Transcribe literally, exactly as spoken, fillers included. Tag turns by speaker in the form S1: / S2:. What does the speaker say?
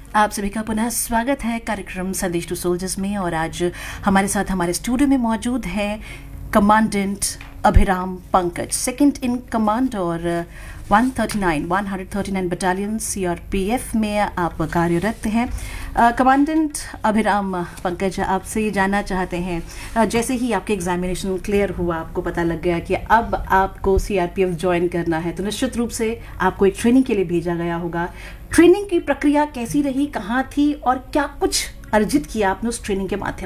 S1: आप सभी का पुनः स्वागत है कार्यक्रम संदेश टू सोल्जर्स में। और आज हमारे साथ हमारे स्टूडियो में मौजूद है commandant Abhiram Pankaj, second in command और एक सौ उनतालीस बटालियन सीआरपीएफ में आप कार्यरत हैं। कमांडेंट अभिराम पंकज, आपसे ये जानना चाहते हैं, अ, जैसे ही आपके एग्जामिनेशन क्लियर हुआ, आपको पता लग गया कि अब आपको सीआरपीएफ ज्वाइन करना है, तो निश्चित रूप से आपको एक ट्रेनिंग के लिए भेजा गया होगा। ट्रेनिंग की प्रक्रिया कैसी रही, कहाँ थी और क्या कुछ अर्जित किया आपने उस ट्रेनिंग के माध्यम